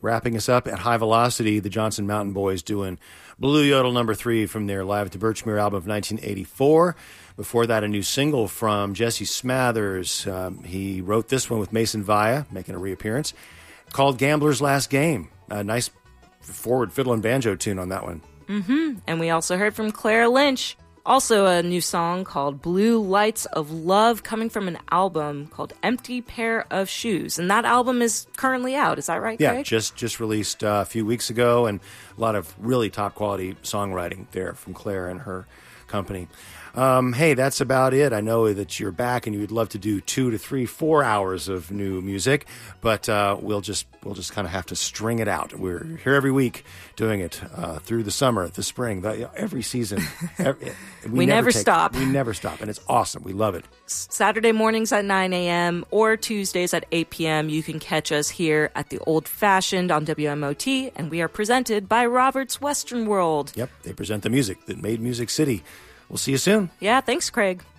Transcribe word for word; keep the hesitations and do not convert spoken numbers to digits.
Wrapping us up at High Velocity, the Johnson Mountain Boys doing Blue Yodel number three from their Live at the Birchmere album of nineteen eighty-four. Before that, a new single from Jesse Smathers. Um, he wrote this one with Mason Vaya, making a reappearance, called Gambler's Last Game. A nice forward fiddle and banjo tune on that one. Mm-hmm. And we also heard from Clara Lynch, also a new song called Blue Lights of Love, coming from an album called Empty Pair of Shoes. And that album is currently out. Is that right, Yeah, Craig? just just released uh, a few weeks ago, and a lot of really top-quality songwriting there from Claire and her company. Um, hey, that's about it. I know that you're back and you'd love to do two to three, four hours of new music, but uh, we'll just we'll just kind of have to string it out. We're here every week doing it uh, through the summer, the spring, the, every season. Every, we we never, never take, stop. We never stop, and it's awesome. We love it. Saturday mornings at nine a.m. or Tuesdays at eight p.m. You can catch us here at the Old Fashioned on W M O T, and we are presented by Robert's Western World. Yep, they present the music that made Music City. We'll see you soon. Yeah, thanks, Craig.